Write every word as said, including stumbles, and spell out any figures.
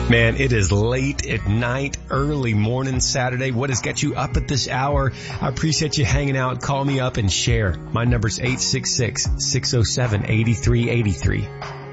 Man, it is late at night, early morning Saturday. What has got you up at this hour? I appreciate you hanging out. Call me up and share. My number's eight six six, six oh seven, eight three eight three.